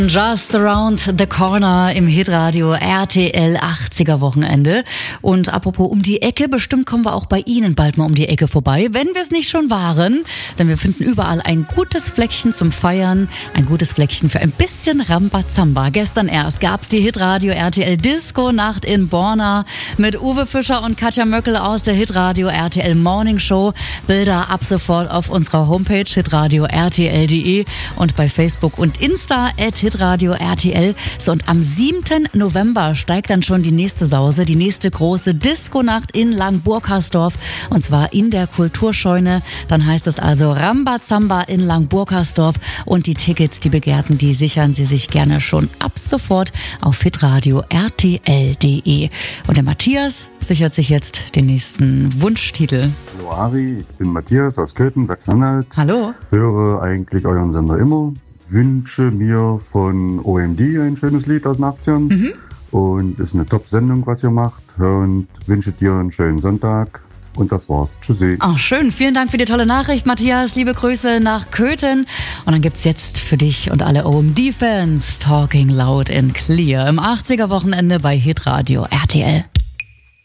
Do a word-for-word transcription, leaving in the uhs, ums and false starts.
Just Around the Corner im Hitradio R T L achtziger Wochenende. Und apropos um die Ecke, bestimmt kommen wir auch bei Ihnen bald mal um die Ecke vorbei, wenn wir es nicht schon waren. Denn wir finden überall ein gutes Fleckchen zum Feiern, ein gutes Fleckchen für ein bisschen Rambazamba. Gestern erst gab's die Hitradio R T L Disco Nacht in Borna mit Uwe Fischer und Katja Möckel aus der Hitradio R T L Morning Show. Bilder ab sofort auf unserer Homepage hitradio r t l punkt d e und bei Facebook und Insta at hitradio R T L. So, und am siebten November steigt dann schon die nächste Sause, die nächste große Disco-Nacht in Langburkersdorf, und zwar in der Kulturscheune. Dann heißt es also Rambazamba in Langburkersdorf, und die Tickets, die begehrten, die sichern Sie sich gerne schon ab sofort auf hitradio r t l punkt d e. Und der Matthias sichert sich jetzt den nächsten Wunschtitel. Hallo Ari, ich bin Matthias aus Köthen, Sachsen-Anhalt. Hallo. Höre eigentlich euren Sender immer. Wünsche mir von O M D ein schönes Lied aus den achtzigern. Mhm. Und ist eine Top-Sendung, was ihr macht. Und wünsche dir einen schönen Sonntag. Und das war's. Tschüssi. Ach, schön. Vielen Dank für die tolle Nachricht, Matthias. Liebe Grüße nach Köthen. Und dann gibt's jetzt für dich und alle O M D-Fans Talking Loud and Clear im achtziger Wochenende bei Hitradio R T L.